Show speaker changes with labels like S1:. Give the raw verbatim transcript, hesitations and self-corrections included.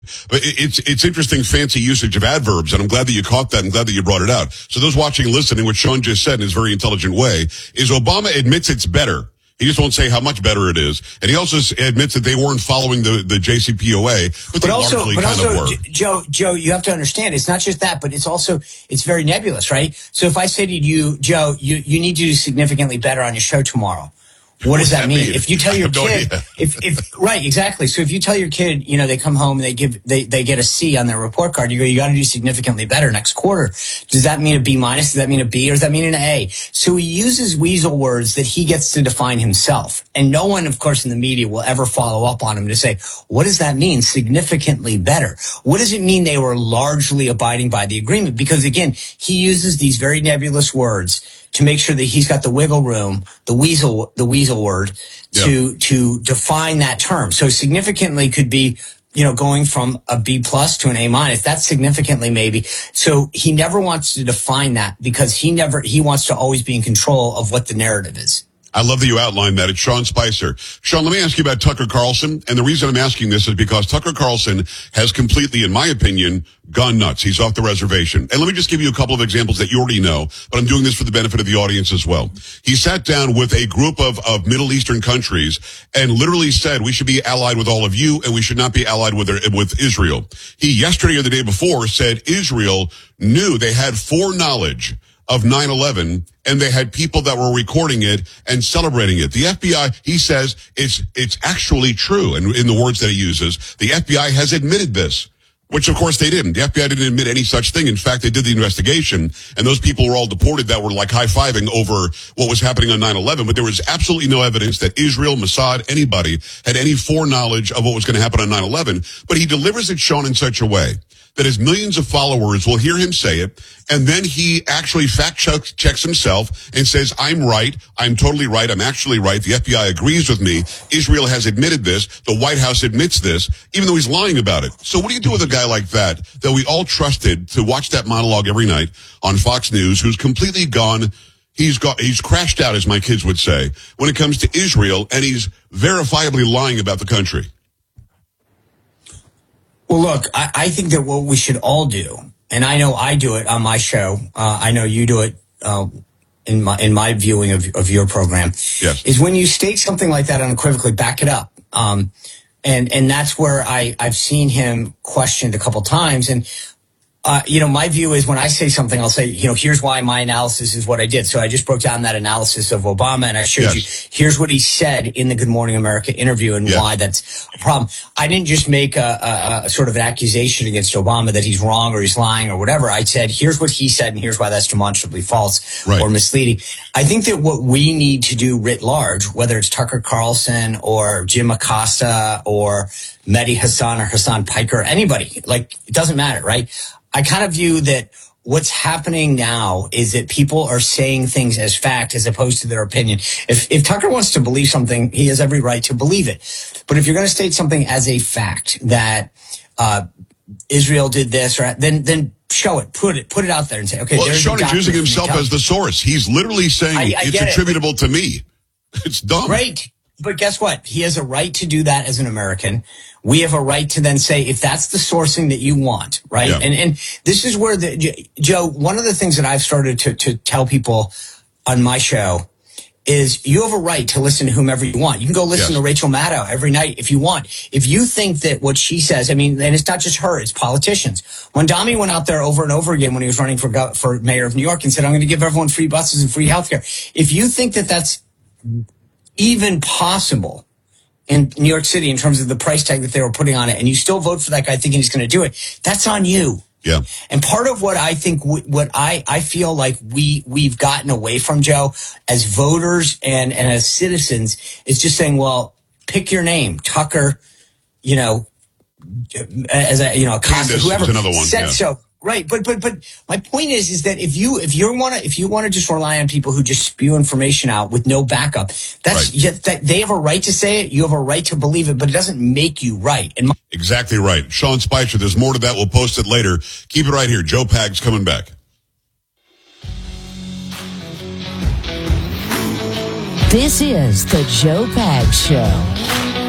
S1: But it's it's interesting, fancy usage of adverbs, and I'm glad that you caught that. I'm glad that you brought it out. So those watching and listening, what Sean just said in his very intelligent way, is Obama admits it's better. He just won't say how much better it is. And he also admits that they weren't following the, the J C P O A, but, but they
S2: also,
S1: largely
S2: but
S1: kind
S2: also,
S1: of were.
S2: Joe, Joe, you have to understand, it's not just that, but it's also, it's very nebulous, right? So if I say to you, Joe, you, you need to do significantly better on your show tomorrow. What does that, that mean? mean? If you tell your no kid, idea. if, if, right, exactly. So if you tell your kid, you know, they come home and they give, they, they get a C on their report card, you go, you got to do significantly better next quarter. Does that mean a B minus? Does that mean a B or does that mean an A? So he uses weasel words that he gets to define himself. And no one, of course, in the media will ever follow up on him to say, what does that mean? Significantly better. What does it mean they were largely abiding by the agreement? Because again, he uses these very nebulous words to make sure that he's got the wiggle room, the weasel, the weasel word, to, yep. to define that term. So significantly could be, you know, going from a B plus to an A minus. That's significantly maybe. So he never wants to define that because he never, he wants to always be in control of what the narrative is.
S1: I love that you outlined that. It's Sean Spicer. Sean, let me ask you about Tucker Carlson. And the reason I'm asking this is because Tucker Carlson has completely, in my opinion, gone nuts. He's off the reservation. And let me just give you a couple of examples that you already know, but I'm doing this for the benefit of the audience as well. He sat down with a group of, of Middle Eastern countries and literally said we should be allied with all of you and we should not be allied with, with Israel. He yesterday or the day before said Israel knew they had foreknowledge of nine eleven, and they had people that were recording it and celebrating it. The F B I, he says, it's it's actually true, and in the words that he uses, the F B I has admitted this, which of course they didn't. The F B I didn't admit any such thing. In fact, they did the investigation, and those people were all deported that were like high-fiving over what was happening on nine eleven, but there was absolutely no evidence that Israel, Mossad, anybody had any foreknowledge of what was going to happen on nine eleven, but he delivers it, Sean, in such a way that his millions of followers will hear him say it, and then he actually fact checks, checks himself and says, I'm right, I'm totally right, I'm actually right, the F B I agrees with me, Israel has admitted this, the White House admits this, even though he's lying about it. So what do you do with a guy like that, that we all trusted to watch that monologue every night on Fox News, who's completely gone, he's got, he's crashed out, as my kids would say, when it comes to Israel, and he's verifiably lying about the country?
S2: Well, look, I, I think that what we should all do, and I know I do it on my show, uh, I know you do it uh, in my in my viewing of, of your program,
S1: yes.
S2: is when you state something like that unequivocally, back it up. Um, and and that's where I, I've seen him questioned a couple times. And Uh, you know, my view is when I say something, I'll say, you know, here's why my analysis is what I did. So I just broke down that analysis of Obama and I showed yes. you, here's what he said in the Good Morning America interview and yes. why that's a problem. I didn't just make a, a, a sort of an accusation against Obama that he's wrong or he's lying or whatever. I said, here's what he said and here's why that's demonstrably false right. or misleading. I think that what we need to do writ large, whether it's Tucker Carlson or Jim Acosta or Mehdi Hassan or Hassan Piker, anybody, like, it doesn't matter, right? I kind of view that what's happening now is that people are saying things as fact as opposed to their opinion. If if Tucker wants to believe something, he has every right to believe it. But if you're going to state something as a fact that uh Israel did this, or then then show it, put it, put it out there and say, okay.
S1: Well,
S2: there's
S1: Sean is using himself as the source. He's literally saying I, I it's attributable it. to me. It's dumb.
S2: Right. But guess what? He has a right to do that as an American. We have a right to then say, if that's the sourcing that you want, right? Yeah. And and this is where the, Joe, one of the things that I've started to, to tell people on my show is you have a right to listen to whomever you want. You can go listen yes. to Rachel Maddow every night if you want. If you think that what she says, I mean, and it's not just her, it's politicians. When Mondami went out there over and over again when he was running for for mayor of New York and said, I'm going to give everyone free buses and free healthcare. If you think that that's even possible in New York City in terms of the price tag that they were putting on it, and you still vote for that guy thinking he's going to do it, that's on you.
S1: Yeah.
S2: And part of what I think, what I, I feel like we, we've gotten away from, Joe, as voters and, and as citizens, is just saying, well, pick your name, Tucker, you know, as a, you know, Acosta, whoever.
S1: Another one,
S2: said
S1: yeah.
S2: so. Right, but but but my point is is that if you if you want to if you want to just rely on people who just spew information out with no backup, that's
S1: right.
S2: that they have a right to say it, you have a right to believe it, but it doesn't make you right. And my-
S1: exactly right, Sean Spicer. There's more to that. We'll post it later. Keep it right here. Joe Pags coming back.
S3: This is the Joe Pags Show.